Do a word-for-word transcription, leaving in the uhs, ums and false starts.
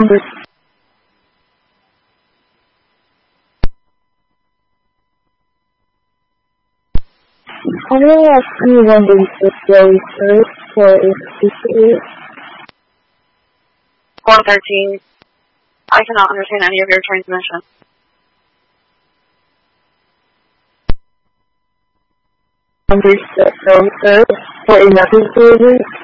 Can I ask you when the display first for H P? one thirteen. I cannot understand any of your transmission. Understood. So, sir, for another service?